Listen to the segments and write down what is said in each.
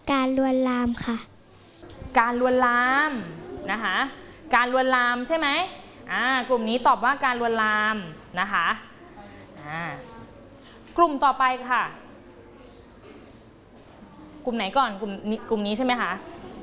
การลวนลามค่ะการลวนลามนะคะการลวนลามใช่ไหมกลุ่มนี้ตอบว่าการลวนลามนะคะกลุ่มต่อไปค่ะกลุ่มไหนก่อนกลุ่มนี้ใช่ไหมคะ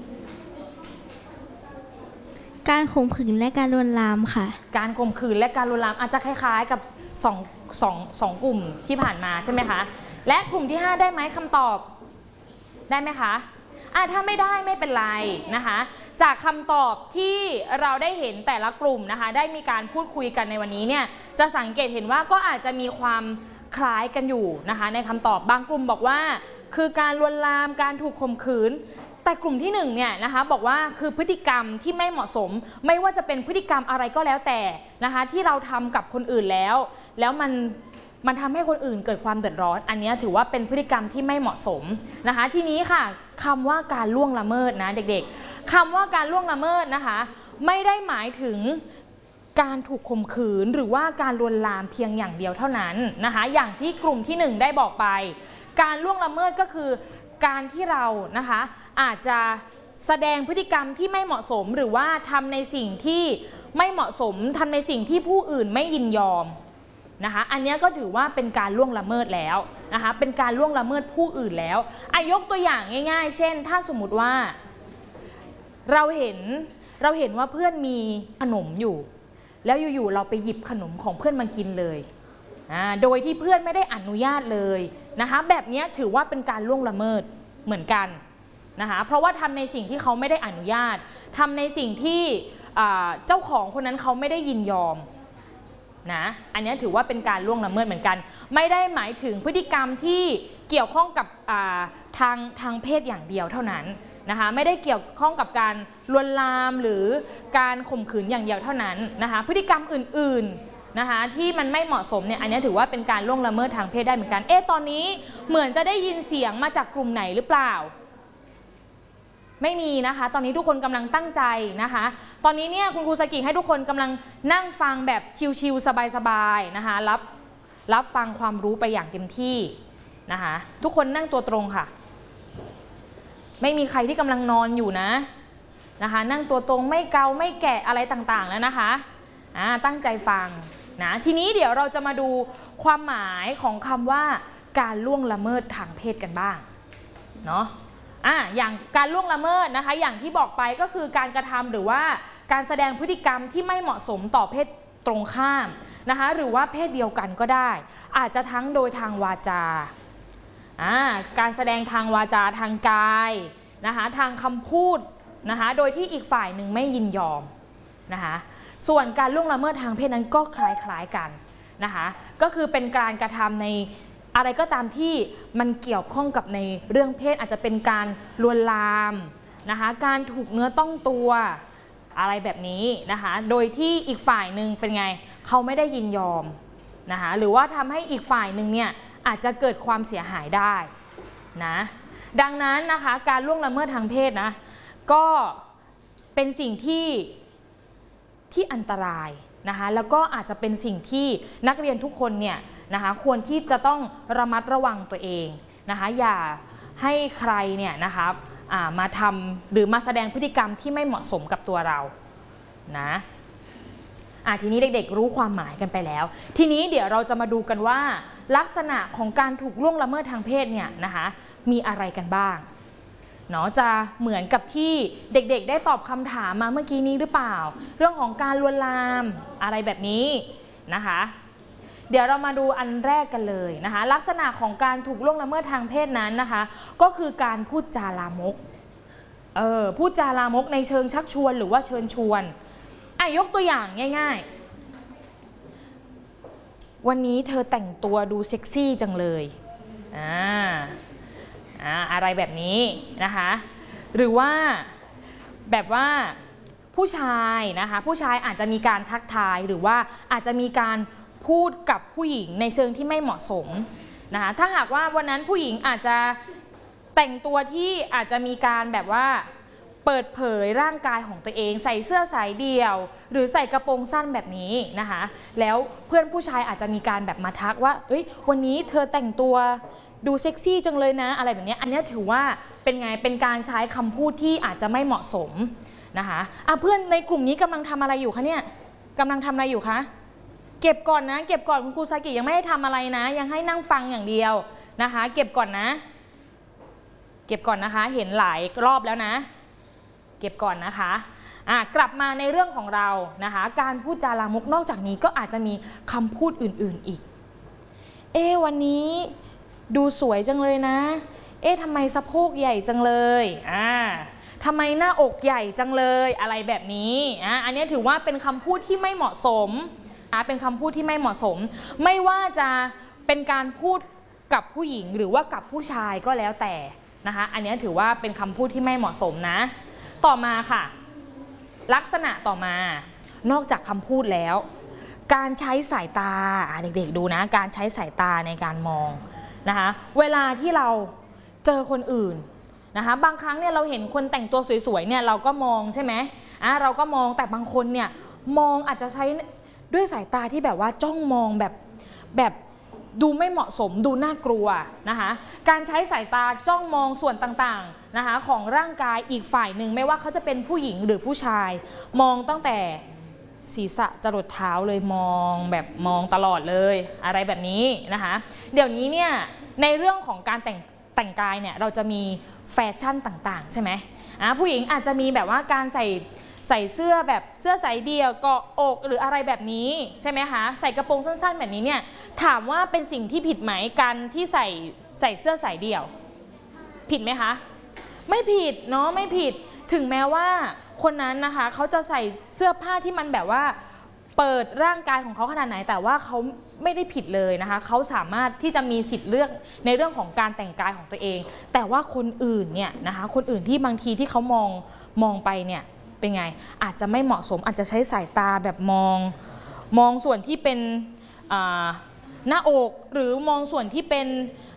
การข่มขืนและการลวนลามค่ะการข่มขืนและการลวนลามอาจจะคล้ายๆกับสองกลุ่มที่ผ่านมาใช่ไหมคะและกลุ่มที่5ได้ไหมคำตอบได้ไหมคะถ้าไม่ได้ไม่เป็นไรนะคะจากคำตอบที่เราได้เห็นแต่ละกลุ่มนะคะได้มีการพูดคุยกันในวันนี้เนี่ยจะสังเกตเห็นว่าก็อาจจะมีความคล้ายกันอยู่นะคะในคำตอบบางกลุ่มบอกว่าคือการลวนลามการถูกข่มขืนแต่กลุ่มที่1เนี่ยนะคะบอกว่าคือพฤติกรรมที่ไม่เหมาะสมไม่ว่าจะเป็นพฤติกรรมอะไรก็แล้วแต่นะคะที่เราทำกับคนอื่นแล้วมันทำให้คนอื่นเกิดความเดือดร้อนอันนี้ถือว่าเป็นพฤติกรรมที่ไม่เหมาะสมนะคะทีนี้ค่ะคำว่าการล่วงละเมิดนะเด็กๆคำว่าการล่วงละเมิดนะคะไม่ได้หมายถึงการถูกข่มขืนหรือว่าการลวนลามเพียงอย่างเดียวเท่านั้นนะคะอย่างที่กลุ่มที่1ได้บอกไปการล่วงละเมิดก็คือการที่เรานะคะอาจจะแสดงพฤติกรรมที่ไม่เหมาะสมหรือว่าทำในสิ่งที่ไม่เหมาะสมทำในสิ่งที่ผู้อื่นไม่ยินยอมนะคะอันนี้ก็ถือว่าเป็นการล่วงละเมิดแล้วนะคะเป็นการล่วงละเมิดผู้อื่นแล้วยกตัวอย่างง่ายๆเช่นถ้าสมมุติว่าเราเห็นว่าเพื่อนมีขนมอยู่แล้วอยู่ๆเราไปหยิบขนมของเพื่อนมากินเลยโดยที่เพื่อนไม่ได้อนุญาตเลยนะคะแบบนี้ถือว่าเป็นการล่วงละเมิดเหมือนกันนะคะเพราะว่าทำในสิ่งที่เขาไม่ได้อนุญาตทำในสิ่งที่เจ้าของคนนั้นเขาไม่ได้ยินยอมนะอันนี้ถือว่าเป็นการล่วงละเมิดเหมือนกันไม่ได้หมายถึงพฤติกรรมที่เกี่ยวข้องกับทางเพศอย่างเดียวเท่านั้นนะคะไม่ได้เกี่ยวข้องกับการลวนลามหรือการข่มขืนอย่างเดียวเท่านั้นนะคะพฤติกรรมอื่นๆนะคะที่มันไม่เหมาะสมเนี่ยอันนี้ถือว่าเป็นการล่วงละเมิดทางเพศได้เหมือนกันตอนนี้เหมือนจะได้ยินเสียงมาจากกลุ่มไหนหรือเปล่าไม่มีนะคะตอนนี้ทุกคนกำลังตั้งใจนะคะตอนนี้เนี่ยคุณครูสกิให้ทุกคนกำลังนั่งฟังแบบชิลๆสบายๆนะคะรับฟังความรู้ไปอย่างเต็มที่นะคะทุกคนนั่งตัวตรงค่ะไม่มีใครที่กำลังนอนอยู่นะคะนั่งตัวตรงไม่เกาไม่แกะอะไรต่างๆแล้วนะคะตั้งใจฟังนะทีนี้เดี๋ยวเราจะมาดูความหมายของคำว่าการล่วงละเมิดทางเพศกันบ้างเนาะอย่างการล่วงละเมิดนะคะอย่างที่บอกไปก็คือการกระทำหรือว่าการแสดงพฤติกรรมที่ไม่เหมาะสมต่อเพศตรงข้ามนะคะหรือว่าเพศเดียวกันก็ได้อาจจะทั้งโดยทางวาจาการแสดงทางวาจาทางกายนะคะทางคำพูดนะคะโดยที่อีกฝ่ายหนึ่งไม่ยินยอมนะคะส่วนการล่วงละเมิดทางเพศนั้นก็คล้ายๆกันนะคะก็คือเป็นการกระทำในอะไรก็ตามที่มันเกี่ยวข้องกับในเรื่องเพศอาจจะเป็นการลวนลามนะคะการถูกเนื้อต้องตัวอะไรแบบนี้นะคะโดยที่อีกฝ่ายหนึ่งเป็นไงเขาไม่ได้ยินยอมนะคะหรือว่าทำให้อีกฝ่ายหนึ่งเนี่ยอาจจะเกิดความเสียหายได้นะดังนั้นนะคะการล่วงละเมิดทางเพศนะก็เป็นสิ่งที่อันตรายนะคะแล้วก็อาจจะเป็นสิ่งที่นักเรียนทุกคนเนี่ยนะคะควรที่จะต้องระมัดระวังตัวเองนะคะอย่าให้ใครเนี่ยนะคะมาทำหรือมาแสดงพฤติกรรมที่ไม่เหมาะสมกับตัวเรานะทีนี้เด็กๆรู้ความหมายกันไปแล้วทีนี้เดี๋ยวเราจะมาดูกันว่าลักษณะของการถูกล่วงละเมิดทางเพศเนี่ยนะคะมีอะไรกันบ้างเนาะจะเหมือนกับที่เด็กๆได้ตอบคำถามมาเมื่อกี้นี้หรือเปล่าเรื่องของการลวนลามอะไรแบบนี้นะคะเดี๋ยวเรามาดูอันแรกกันเลยนะคะลักษณะของการถูกล่วงละเมิดทางเพศนั้นนะคะก็คือการพูดจาลามกพูดจาลามกในเชิงชักชวนหรือว่าเชิญชวนยกตัวอย่างง่ายๆวันนี้เธอแต่งตัวดูเซ็กซี่จังเลยอะไรแบบนี้นะคะหรือว่าแบบว่าผู้ชายนะคะผู้ชายอาจจะมีการทักทายหรือว่าอาจจะมีการพูดกับผู้หญิงในเชิงที่ไม่เหมาะสมนะคะถ้าหากว่าวันนั้นผู้หญิงอาจจะแต่งตัวที่อาจจะมีการแบบว่าเปิดเผยร่างกายของตัวเองใส่เสื้อสายเดี่ยวหรือใส่กระโปรงสั้นแบบนี้นะคะแล้วเพื่อนผู้ชายอาจจะมีการแบบมาทักว่าวันนี้เธอแต่งตัวดูเซ็กซี่จังเลยนะอะไรแบบนี้อันนี้ถือว่าเป็นไงเป็นการใช้คำพูดที่อาจจะไม่เหมาะสมนะคะเพื่อนในกลุ่มนี้กำลังทำอะไรอยู่คะเนี่ยกำลังทำอะไรอยู่คะเก็บก่อนนะเก็บก่อนคุณครูซากิยังไม่ให้ทำอะไรนะยังให้นั่งฟังอย่างเดียวนะคะเก็บก่อนนะเก็บก่อนนะคะเห็นหลายรอบแล้วนะเก็บก่อนนะคะกลับมาในเรื่องของเรานะคะการพูดจาลามกนอกจากนี้ก็อาจจะมีคำพูดอื่นๆอีกวันนี้ดูสวยจังเลยนะทำไมสะโพกใหญ่จังเลยทำไมหน้าอกใหญ่จังเลยอะไรแบบนี้อันนี้ถือว่าเป็นคำพูดที่ไม่เหมาะสมเป็นคำพูดที่ไม่เหมาะสมไม่ว่าจะเป็นการพูดกับผู้หญิงหรือว่ากับผู้ชายก็แล้วแต่นะคะอันนี้ถือว่าเป็นคำพูดที่ไม่เหมาะสมนะต่อมาค่ะลักษณะต่อมานอกจากคำพูดแล้วการใช้สายตาเด็กๆดูนะการใช้สายตาในการมองนะคะเวลาที่เราเจอคนอื่นนะคะบางครั้งเนี่ยเราเห็นคนแต่งตัวสวยๆเนี่ยเราก็มองใช่ไหมเราก็มองแต่บางคนเนี่ยมองอาจจะใช้ด้วยสายตาที่แบบว่าจ้องมองแบบดูไม่เหมาะสมดูน่ากลัวนะคะการใช้สายตาจ้องมองส่วนต่างๆนะคะของร่างกายอีกฝ่ายหนึ่งไม่ว่าเขาจะเป็นผู้หญิงหรือผู้ชายมองตั้งแต่ศีรษะจรดเท้าเลยมองแบบมองตลอดเลยอะไรแบบนี้นะคะเดี๋ยวนี้เนี่ยในเรื่องของการแต่งกายเนี่ยเราจะมีแฟชั่นต่างๆใช่ไหมผู้หญิงอาจจะมีแบบว่าการใส่เสื้อแบบเสื้อสายเดี่ยวเกาะอกหรืออะไรแบบนี้ใช่ไหมคะใส่กระโปรงสั้นๆแบบนี้เนี่ยถามว่าเป็นสิ่งที่ผิดไหมการที่ใส่เสื้อสายเดี่ยวผิดไหมคะไม่ผิดเนาะไม่ผิดถึงแม้ว่าคนนั้นนะคะเขาจะใส่เสื้อผ้าที่มันแบบว่าเปิดร่างกายของเขาขนาดไหนแต่ว่าเขาไม่ได้ผิดเลยนะคะเขาสามารถที่จะมีสิทธิ์เลือกในเรื่องของการแต่งกายของตัวเองแต่ว่าคนอื่นเนี่ยนะคะคนอื่นที่บางทีที่เขามองไปเนี่ยเป็นไงอาจจะไม่เหมาะสมอาจจะใช้สายตาแบบมองส่วนที่เป็นหน้าอกหรือมองส่วนที่เป็น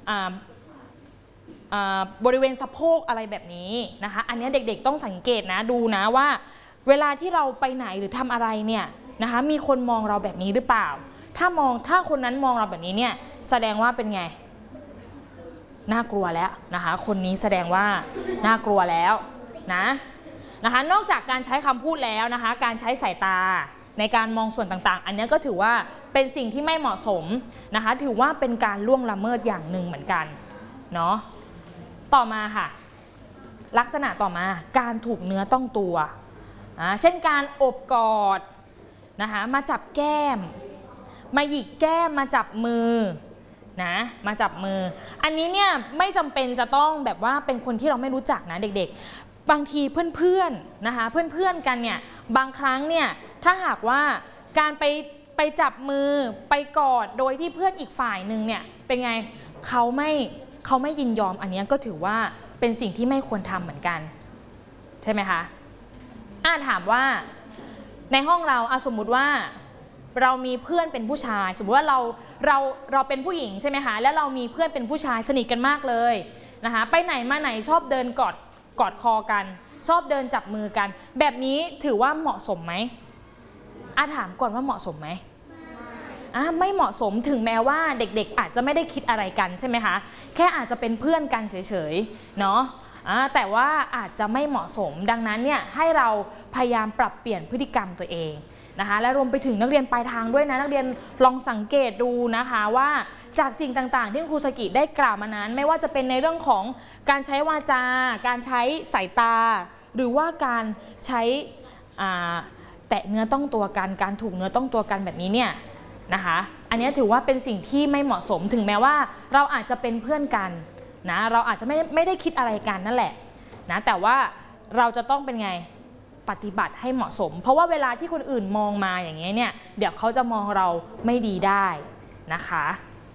บริเวณสะโพกอะไรแบบนี้นะคะอันนี้เด็กๆต้องสังเกตนะดูนะว่าเวลาที่เราไปไหนหรือทำอะไรเนี่ยนะคะมีคนมองเราแบบนี้หรือเปล่าถ้าคนนั้นมองเราแบบนี้เนี่ยแสดงว่าเป็นไงน่ากลัวแล้วนะคะคนนี้แสดงว่าน่ากลัวแล้วนะคะนอกจากการใช้คำพูดแล้วนะคะการใช้สายตาในการมองส่วนต่างๆอันนี้ก็ถือว่าเป็นสิ่งที่ไม่เหมาะสมนะคะถือว่าเป็นการล่วงละเมิดอย่างหนึ่งเหมือนกันเนาะต่อมาค่ะลักษณะต่อมาการถูกเนื้อต้องตัวเช่นการโอบกอดนะคะมาจับแก้มมาหยิกแก้มมาจับมือนะมาจับมืออันนี้เนี่ยไม่จำเป็นจะต้องแบบว่าเป็นคนที่เราไม่รู้จักนะเด็กๆบางทีเพื่อนๆนะคะเพื่อนๆกันเนี่ยบางครั้งเนี่ยถ้าหากว่าการไปจับมือไปกอดโดยที่เพื่อนอีกฝ่ายหนึ่งเนี่ยเป็นไงเขาไม่ยินยอมอันนี้ก็ถือว่าเป็นสิ่งที่ไม่ควรทำเหมือนกันใช่ไหมคะถามว่าในห้องเราสมมุติว่าเรามีเพื่อนเป็นผู้ชายสมมติว่าเราเป็นผู้หญิงใช่ไหมคะแล้วเรามีเพื่อนเป็นผู้ชายสนิทกันมากเลยนะคะไปไหนมาไหนชอบเดินกอดคอกันชอบเดินจับมือกันแบบนี้ถือว่าเหมาะสมไหมถามก่อนว่าเหมาะสมไหมไม่เหมาะสมถึงแม้ว่าเด็กๆอาจจะไม่ได้คิดอะไรกันใช่ไหมคะแค่อาจจะเป็นเพื่อนกันเฉยๆเนาะแต่ว่าอาจจะไม่เหมาะสมดังนั้นเนี่ยให้เราพยายามปรับเปลี่ยนพฤติกรรมตัวเองนะคะและรวมไปถึงนักเรียนปลายทางด้วยนะนักเรียนลองสังเกตดูนะคะว่าจากสิ่งต่างๆที่ครูซากิได้กล่าวมานั้นไม่ว่าจะเป็นในเรื่องของการใช้วาจาการใช้สายตาหรือว่าการใช้แตะเนื้อต้องตัวกันการถูกเนื้อต้องตัวกันแบบนี้เนี่ยนะคะอันนี้ถือว่าเป็นสิ่งที่ไม่เหมาะสมถึงแม้ว่าเราอาจจะเป็นเพื่อนกันนะเราอาจจะไม่ได้คิดอะไรกันนั่นแหละนะแต่ว่าเราจะต้องเป็นไงปฏิบัติให้เหมาะสมเพราะว่าเวลาที่คนอื่นมองมาอย่างเงี้ยเนี่ยเดี๋ยวเขาจะมองเราไม่ดีได้นะคะ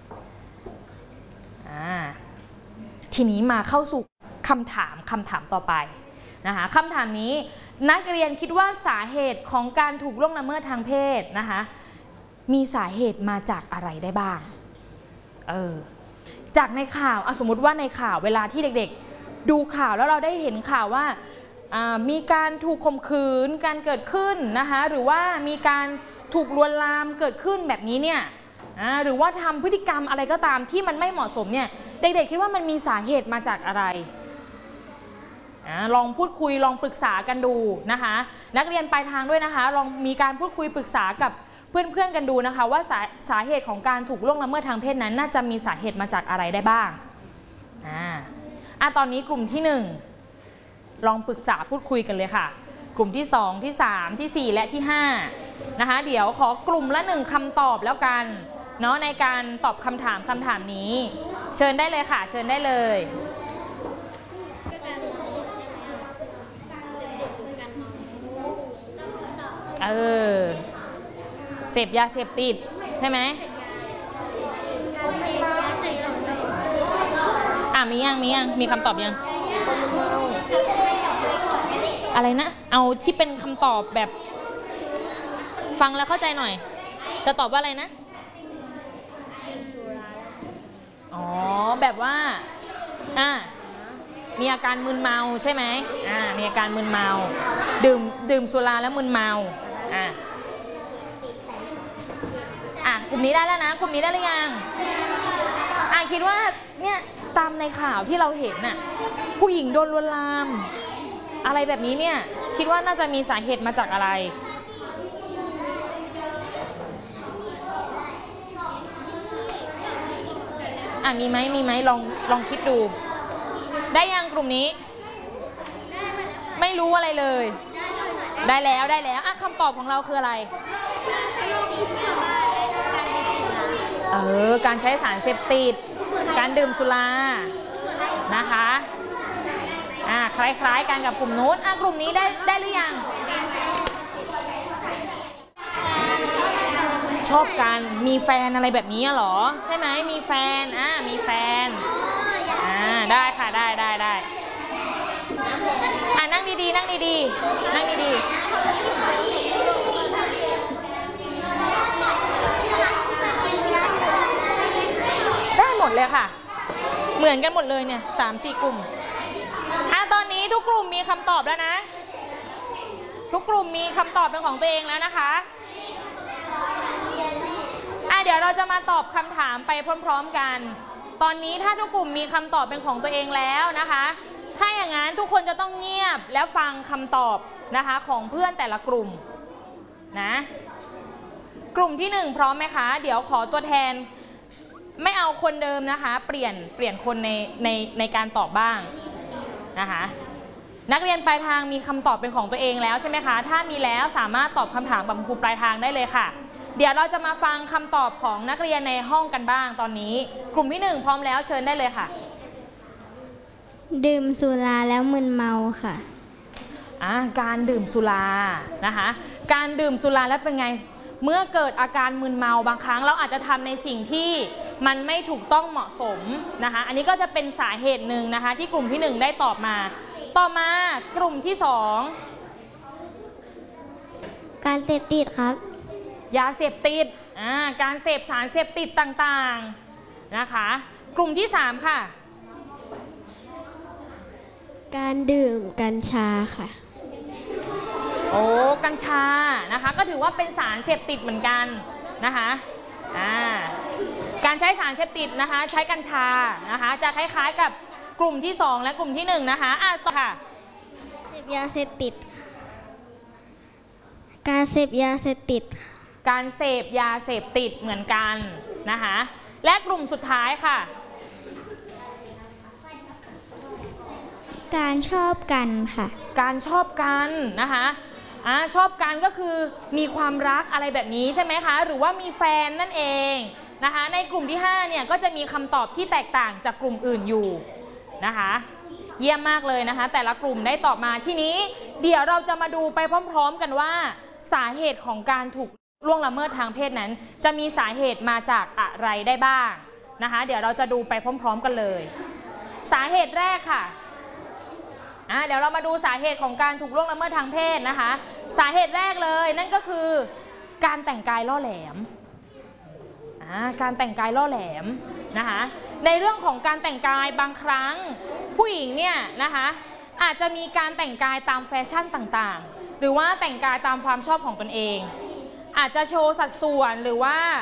ทีนี้มาเข้าสู่คำถามต่อไปนะคะคำถามนี้นักเรียนคิดว่าสาเหตุของการถูกล่วงละเมิดทางเพศนะคะมีสาเหตุมาจากอะไรได้บ้างจากในข่าวสมมุติว่าในข่าวเวลาที่เด็กๆดูข่าวแล้วเราได้เห็นข่าวว่ามีการถูกข่มขืนการเกิดขึ้นนะคะหรือว่ามีการถูกลวนลามเกิดขึ้นแบบนี้เนี่ยหรือว่าทำพฤติกรรมอะไรก็ตามที่มันไม่เหมาะสมเนี่ยเด็กๆคิดว่ามันมีสาเหตุมาจากอะไรลองพูดคุยลองปรึกษากันดูนะคะนักเรียนปลายทางด้วยนะคะลองมีการพูดคุยปรึกษากับเพื่อนๆกันดูนะคะว่าสาเหตุของการถูกล่วงละเมิดทางเพศนั้นน่าจะมีสาเหตุมาจากอะไรได้บ้างตอนนี้กลุ่มที่1ลองปรึกษาพูดคุยกันเลยค่ะกลุ่มที่2ที่3ที่4และที่5นะคะเดี๋ยวขอกลุ่มละ1คำตอบแล้วกันเนาะในการตอบคำถามนี้เชิญได้เลยค่ะเชิญได้เลยเสพยาเสพติดใช่ไหมมียังมีคำตอบยังอะไรนะเอาที่เป็นคำตอบแบบฟังแล้วเข้าใจหน่อยจะตอบว่าอะไรนะแบบว่ามีอาการมึนเมาใช่ไหมมีอาการมึนเมาดื่มสุราแล้วมึนเมากลุ่มนี้ได้แล้วนะกลุ่มนี้ได้หรือยังคิดว่าเนี่ยตามในข่าวที่เราเห็นน่ะผู้หญิงโดนลวนลามอะไรแบบนี้เนี่ยคิดว่าน่าจะมีสาเหตุมาจากอะไรมีไหมลองคิดดูได้ยังกลุ่มนี้ไม่รู้อะไรเลยได้แล้วคำตอบของเราคืออะไรการใช้สารเสพติดการดื่มสุรานะคะคล้ายๆกันกับกลุ่มนู้นกลุ่มนี้ได้หรือยังชอบกันมีแฟนอะไรแบบนี้เหรอใช่ไหมมีแฟนมีแฟนได้ค่ะได้นั่งดีๆได้หมดเลยค่ะเหมือนกันหมดเลยเนี่ย 3-4 กลุ่มตอนนี้ทุกกลุ่มมีคำตอบแล้วนะทุกกลุ่มมีคำตอบเป็นของตัวเองแล้วนะคะเดี๋ยวเราจะมาตอบคำถามไปพร้อมๆกันตอนนี้ถ้าทุกกลุ่มมีคำตอบเป็นของตัวเองแล้วนะคะถ้าอย่างนั้นทุกคนจะต้องเงียบแล้วฟังคำตอบนะคะของเพื่อนแต่ละกลุ่มนะกลุ่มที่1พร้อมไหมคะเดี๋ยวขอตัวแทนไม่เอาคนเดิมนะคะเปลี่ยนคนในการตอบบ้างนะคะนักเรียนปลายทางมีคำตอบเป็นของตัวเองแล้วใช่ไหมคะถ้ามีแล้วสามารถตอบคำถามกับครูปลายทางได้เลยค่ะเดี๋ยวเราจะมาฟังคำตอบของนักเรียนในห้องกันบ้างตอนนี้กลุ่มที่1พร้อมแล้วเชิญได้เลยค่ะดื่มสุราแล้วมึนเมาค่ะการดื่มสุรานะคะการดื่มสุราแล้วเป็นไงเมื่อเกิดอาการมึนเมาบางครั้งเราอาจจะทำในสิ่งที่มันไม่ถูกต้องเหมาะสมนะคะอันนี้ก็จะเป็นสาเหตุหนึ่งนะคะที่กลุ่มที่1ได้ตอบมาต่อมากลุ่มที่2 การเสพติดครับยาเสพติดการเสพสารเสพติดต่างๆนะคะกลุ่มที่3ค่ะการดื่มกัญชาค่ะกัญชานะคะก็ถือว่าเป็นสารเสพติดเหมือนกันนะคะการใช้สารเสพติดนะคะใช้กัญชานะคะจะคล้ายๆกับกลุ่มที่2และกลุ่มที่1นะคะต่อค่ะเสพยาเสพติดการเสพยาเสพติดการเสพยาเสพติดเหมือนกันนะคะและกลุ่มสุดท้ายค่ะการชอบกันค่ะการชอบกันนะคะชอบกันก็คือมีความรักอะไรแบบนี้ใช่ไหมคะหรือว่ามีแฟนนั่นเองนะคะในกลุ่มที่5เนี่ยก็จะมีคำตอบที่แตกต่างจากกลุ่มอื่นอยู่นะคะเยี่ยมมากเลยนะคะแต่ละกลุ่มได้ตอบมาทีนี้เดี๋ยวเราจะมาดูไปพร้อมๆกันว่าสาเหตุของการถูกล่วงละเมิดทางเพศนั้นจะมีสาเหตุมาจากอะไรได้บ้างนะคะเดี๋ยวเราจะดูไปพร้อมๆกันเลยสาเหตุแรกค่ะเดี๋ยวเรามาดูสาเหตุของการถูกล่วงละเมิดทางเพศนะคะสาเหตุแรกเลยนั่นก็คือการแต่งกายล่อแหลมการแต่งกายล่อแหลมนะคะในเรื่องของการแต่งกายบางครั้งผู้หญิงเนี่ยนะคะอาจจะมีการแต่งกายตามแฟชั่นต่างๆหรือว่าแต่งกายตามความชอบของตนเองอาจจะโชว์สัดส่วนหรือว่า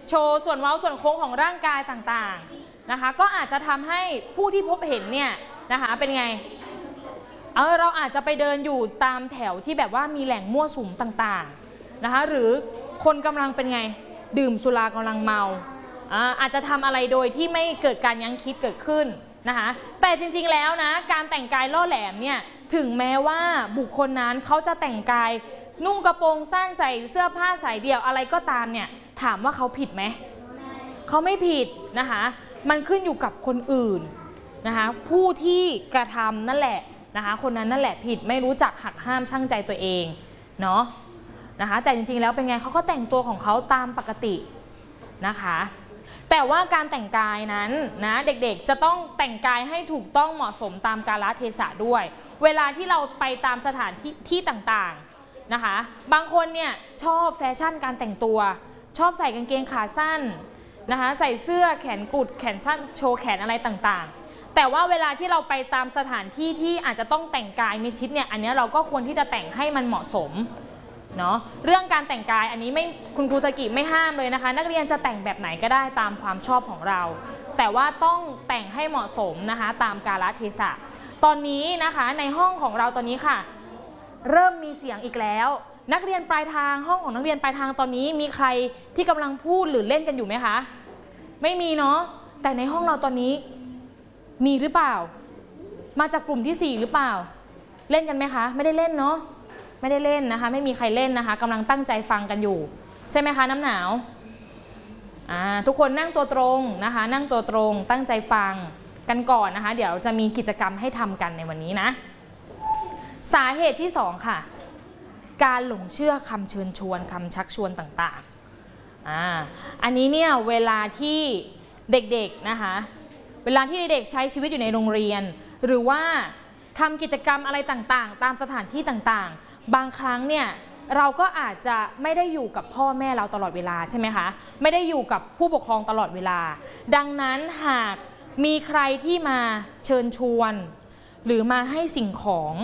โชว์ส่วนเว้าส่วนโค้งของร่างกายต่างๆนะคะก็อาจจะทำให้ผู้ที่พบเห็นเนี่ยนะคะเป็นไงเราอาจจะไปเดินอยู่ตามแถวที่แบบว่ามีแหล่งมั่วสุมต่างๆนะคะหรือคนกำลังเป็นไงดื่มสุรากำลังเมาอาจจะทำอะไรโดยที่ไม่เกิดการยั้งคิดเกิดขึ้นนะคะแต่จริงๆแล้วนะการแต่งกายล่อแหลมเนี่ยถึงแม้ว่าบุคคลนั้นเขาจะแต่งกายนุ่งกระโปรงสั้นใส่เสื้อผ้าสายเดี่ยวอะไรก็ตามเนี่ยถามว่าเขาผิดไหมเขาไม่ผิดนะคะมันขึ้นอยู่กับคนอื่นนะคะผู้ที่กระทำนั่นแหละนะคะคนนั้นนั่นแหละผิดไม่รู้จักหักห้ามชั่งใจตัวเองเนาะนะคะแต่จริงๆแล้วเป็นไงเขาก็แต่งตัวของเขาตามปกตินะคะแต่ว่าการแต่งกายนั้นนะเด็กๆจะต้องแต่งกายให้ถูกต้องเหมาะสมตามกาลเทศะด้วยเวลาที่เราไปตามสถานที่ต่างๆนะคะบางคนเนี่ยชอบแฟชั่นการแต่งตัวชอบใส่กางเกงขาสั้นนะคะใส่เสื้อแขนกุดแขนสั้นโชว์แขนอะไรต่างๆแต่ว่าเวลาที่เราไปตามสถานที่ที่อาจจะต้องแต่งกายมิดชิดเนี่ยอันนี้เราก็ควรที่จะแต่งให้มันเหมาะสมเนาะเรื่องการแต่งกายอันนี้ไม่คุณครูสกิไม่ห้ามเลยนะคะนักเรียนจะแต่งแบบไหนก็ได้ตามความชอบของเราแต่ว่าต้องแต่งให้เหมาะสมนะคะตามกาลเทศะตอนนี้นะคะในห้องของเราตอนนี้ค่ะเริ่มมีเสียงอีกแล้วนักเรียนปลายทางห้องของนักเรียนปลายทางตอนนี้มีใครที่กำลังพูดหรือเล่นกันอยู่ไหมคะไม่มีเนาะแต่ในห้องเราตอนนี้มีหรือเปล่ามาจากกลุ่มที่4หรือเปล่าเล่นกันไหมคะไม่ได้เล่นเนาะไม่ได้เล่นนะคะไม่มีใครเล่นนะคะกำลังตั้งใจฟังกันอยู่ใช่ไหมคะน้ำหนาวทุกคนนั่งตัวตรงนะคะนั่งตัวตรงตั้งใจฟังกันก่อนนะคะเดี๋ยวจะมีกิจกรรมให้ทำกันในวันนี้นะสาเหตุที่2ค่ะการหลงเชื่อคำเชิญชวนคำชักชวนต่างๆอันนี้เนี่ยเวลาที่เด็กๆนะคะเวลาที่เด็กใช้ชีวิตอยู่ในโรงเรียนหรือว่าทำกิจกรรมอะไรต่างๆตามสถานที่ต่างๆบางครั้งเนี่ยเราก็อาจจะไม่ได้อยู่กับพ่อแม่เราตลอดเวลาใช่ไหมคะไม่ได้อยู่กับผู้ปกครองตลอดเวลาดังนั้นหากมีใครที่มาเชิญชวนหรือมาให้สิ่งของ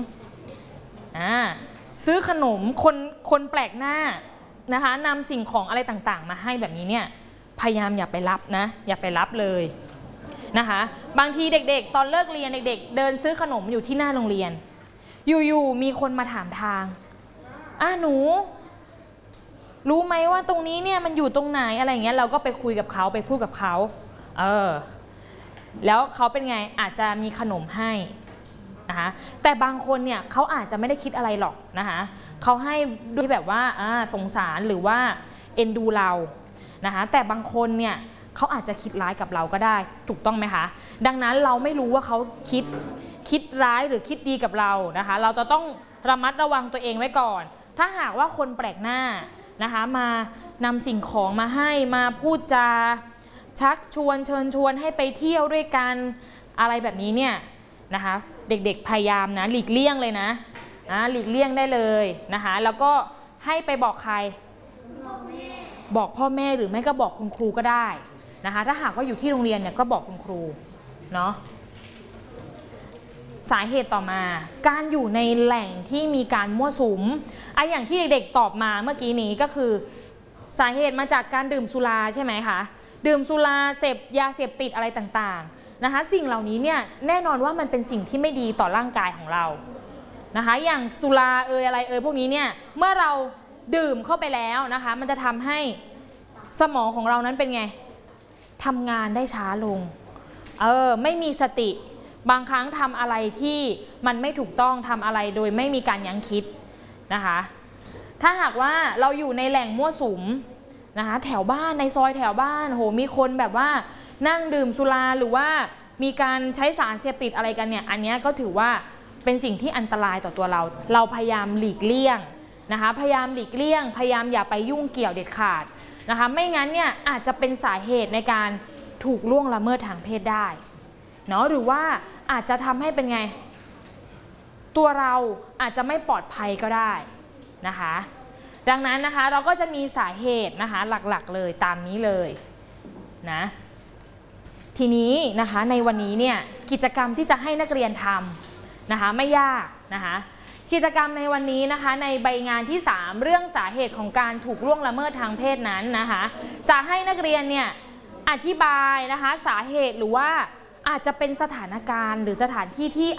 ซื้อขนมคนแปลกหน้านะคะนำสิ่งของอะไรต่างๆมาให้แบบนี้เนี่ยพยายามอย่าไปรับนะอย่าไปรับเลยนะคะบางทีเด็กๆตอนเลิกเรียนเด็กๆเดินซื้อขนมอยู่ที่หน้าโรงเรียนอยู่ๆมีคนมาถามทางหนูรู้ไหมว่าตรงนี้เนี่ยมันอยู่ตรงไหนอะไรเงี้ยเราก็ไปคุยกับเขาไปพูดกับเขาแล้วเขาเป็นไงอาจจะมีขนมให้นะคะแต่บางคนเนี่ยเขาอาจจะไม่ได้คิดอะไรหรอกนะคะเขาให้ด้วยแบบว่าสงสารหรือว่าเอ็นดูเรานะคะแต่บางคนเนี่ยเขาอาจจะคิดร้ายกับเราก็ได้ถูกต้องไหมคะดังนั้นเราไม่รู้ว่าเขาคิดร้ายหรือคิดดีกับเรานะคะเราจะต้องระมัดระวังตัวเองไว้ก่อนถ้าหากว่าคนแปลกหน้านะคะมานำสิ่งของมาให้มาพูดจาชักชวนเชิญชวนให้ไปเที่ยวด้วยกันอะไรแบบนี้เนี่ยนะคะเด็กๆพยายามนะหลีกเลี่ยงเลยนะหลีกเลี่ยงได้เลยนะคะแล้วก็ให้ไปบอกใครบอกพ่อแม่หรือไม่ก็บอกคุณครูก็ได้นะคะถ้าหากว่าอยู่ที่โรงเรียนเนี่ยก็บอกคุณครูเนาะสาเหตุต่อมาการอยู่ในแหล่งที่มีการมั่วสุมอย่างที่เด็กๆตอบมาเมื่อกี้นี้ก็คือสาเหตุมาจากการดื่มสุราใช่ไหมคะดื่มสุราเสพยาเสพติดอะไรต่างๆนะคะสิ่งเหล่านี้เนี่ยแน่นอนว่ามันเป็นสิ่งที่ไม่ดีต่อร่างกายของเรานะคะอย่างสุราอะไรพวกนี้เนี่ยเมื่อเราดื่มเข้าไปแล้วนะคะมันจะทำให้สมองของเรานั้นเป็นไงทำงานได้ช้าลงไม่มีสติบางครั้งทำอะไรที่มันไม่ถูกต้องทำอะไรโดยไม่มีการยั้งคิดนะคะถ้าหากว่าเราอยู่ในแหล่งมั่วสุมนะคะแถวบ้านในซอยแถวบ้านโหมีคนแบบว่านั่งดื่มสุราหรือว่ามีการใช้สารเสพติดอะไรกันเนี่ยอันนี้ก็ถือว่าเป็นสิ่งที่อันตรายต่อตัวเราพยายามหลีกเลี่ยงนะคะพยายามหลีกเลี่ยงพยายามอย่าไปยุ่งเกี่ยวเด็ดขาดนะคะไม่งั้นเนี่ยอาจจะเป็นสาเหตุในการถูกล่วงละเมิดทางเพศได้เนาะหรือว่าอาจจะทำให้เป็นไงตัวเราอาจจะไม่ปลอดภัยก็ได้นะคะดังนั้นนะคะเราก็จะมีสาเหตุนะคะหลักๆเลยตามนี้เลยนะทีนี้นะคะในวันนี้เนี่ยกิจกรรมที่จะให้นักเรียนทำนะคะไม่ยากนะคะกิจกรรมในวันนี้นะคะในใบงานที่ 3 เรื่องสาเหตุของการถูกล่วงละเมิดทางเพศนั้นนะคะจะให้นักเรียนเนี่ยอธิบายนะคะสาเหตุหรือว่าอาจจะเป็นสถานการณ์หรือสถานที่ที่